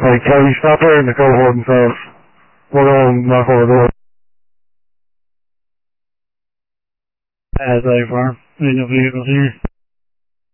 Hey, Kelly, stop there in the cohort and fast. We're going to knock on the door. As a farm, vehicle here.